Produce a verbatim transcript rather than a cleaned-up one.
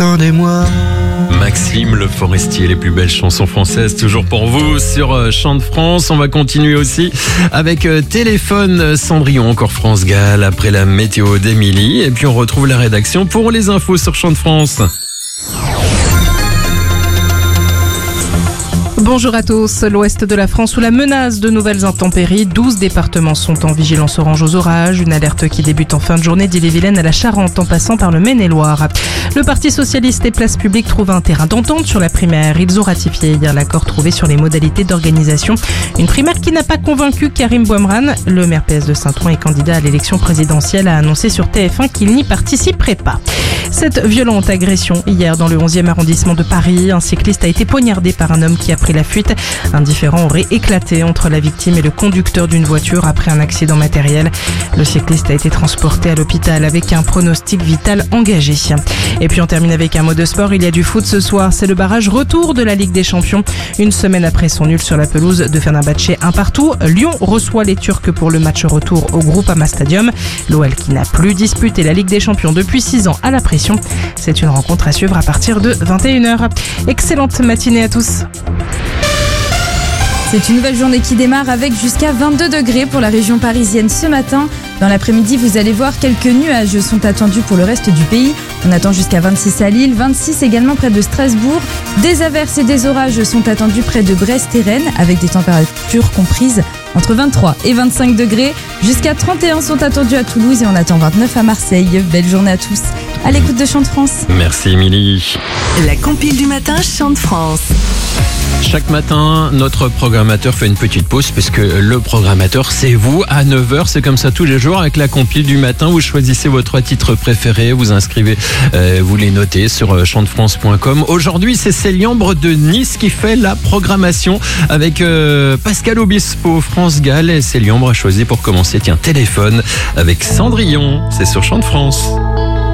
Attendez-moi. Maxime Le Forestier, les plus belles chansons françaises, toujours pour vous sur Chant de France. On va continuer aussi avec Téléphone Cendrillon, encore France Gall, après la météo d'Émilie. Et puis on retrouve la rédaction pour les infos sur Chant de France. Bonjour à tous. L'ouest de la France sous la menace de nouvelles intempéries. douze départements sont en vigilance orange aux orages. Une alerte qui débute en fin de journée d'Ille-et-Vilaine à la Charente en passant par le Maine-et-Loire. Le Parti Socialiste et Place Publique trouvent un terrain d'entente sur la primaire. Ils ont ratifié hier l'accord trouvé sur les modalités d'organisation. Une primaire qui n'a pas convaincu Karim Bouamrane. Le maire P S de Saint-Ouen et candidat à l'élection présidentielle a annoncé sur T F un qu'il n'y participerait pas. Cette violente agression hier dans le onzième arrondissement de Paris. Un cycliste a été poignardé par un homme qui a pris la fuite. Un différend aurait éclaté entre la victime et le conducteur d'une voiture après un accident matériel. Le cycliste a été transporté à l'hôpital avec un pronostic vital engagé. Et puis on termine avec un mot de sport. Il y a du foot ce soir. C'est le barrage retour de la Ligue des Champions. Une semaine après son nul sur la pelouse de Fenerbahçe un partout, Lyon reçoit les Turcs pour le match retour au Groupama Stadium. L'O L qui n'a plus disputé la Ligue des Champions depuis six ans à la pression. C'est une rencontre à suivre à partir de vingt et une heures. Excellente matinée à tous. C'est une nouvelle journée qui démarre avec jusqu'à vingt-deux degrés pour la région parisienne ce matin. Dans l'après-midi, vous allez voir quelques nuages sont attendus pour le reste du pays. On attend jusqu'à vingt-six à Lille, vingt-six également près de Strasbourg. Des averses et des orages sont attendus près de Brest et Rennes avec des températures comprises entre vingt-trois et vingt-cinq degrés. Jusqu'à trente et un sont attendus à Toulouse et on attend vingt-neuf à Marseille. Belle journée à tous. À l'écoute de Chant de France. Merci Émilie. La compile du matin Chant de France. Chaque matin, notre programmateur fait une petite pause parce que le programmateur, c'est vous à neuf heures. C'est comme ça tous les jours avec la compile du matin. Vous choisissez vos trois titres préférés, vous inscrivez, euh, vous les notez sur chant de france point com. Aujourd'hui, c'est Céliambre de Nice qui fait la programmation avec euh, Pascal Obispo, France Gall. Et Céliambre a choisi pour commencer, tiens, Téléphone avec Cendrillon. C'est sur Chant de France.